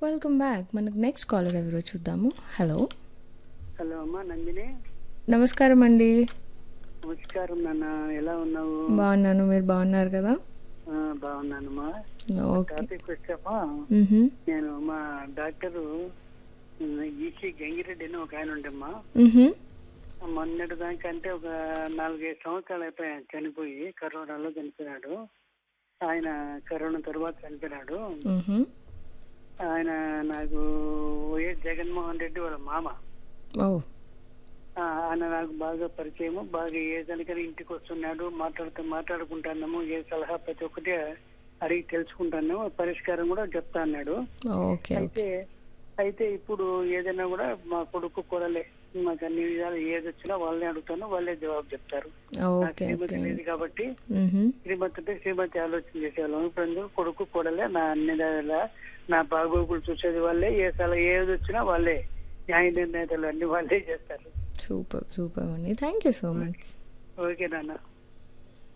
Welcome back. మనకు next caller ఎవరో చూద్దాము. హలో, హలో అమ్మా నందిని. నమస్కారం అండి. నమస్కారం నాన్న, ఎలా ఉన్నావు? బాగున్నాను, మీరు బాగున్నారు కదా? బాగున్నానమ్మా. ఓకే. టాపిక్ వచ్చామా, మ్హూ. నేను మా డాక్టరు ఈసీ గంగిరెడ్డి అని ఒక ఆయన ఉండమ్మా. మ్హూ. మొన్నటి దానికంటే ఒక 4-5 సంవత్సరాలు అయిపోయాయి చనిపోయి. కరోనాలో చనిపోయినాడు ఆయన. కరోనా తర్వాత చనిపోయినాడు మ్హూ. ఆయన. నాకు వైఎస్ జగన్మోహన్ రెడ్డి వాళ్ళ మామ. ఓ. ఆయన నాకు బాగా పరిచయము. బాగా ఏ దానికని ఇంటికి వస్తున్నాడు, మాట్లాడుకుంటున్నాము. ఏ సలహా ప్రతి ఒక్కటి అడిగి తెలుసుకుంటాను, పరిష్కారం కూడా చెప్తా అన్నాడు. ఓకే. అయితే అయితే ఇప్పుడు ఏదైనా కూడా మా కొడుకు కూడలే, మాకు అన్ని విధాలు ఏది వచ్చినా వాళ్ళని అడుగుతాను, వాళ్ళే జవాబు చెప్తారు. నాకు ఓకే. శ్రీమతి ఓకే. లేదు కాబట్టి మ్హూ. శ్రీమతి అంటే శ్రీమతి ఆలోచన చేసేవాళ్ళం. ఇప్పుడు ఎందుకు కొడుకు కూడలే, నా అన్ని దానిలా నా బాగోగులు చూసేది వాళ్ళే, ఏది వచ్చినా వాళ్ళే, న్యాయ నిర్ణేతలు అన్ని వాళ్ళే చేస్తారు. సూపర్ సూపర్ అండి, thank you so much. Okay నాన్న.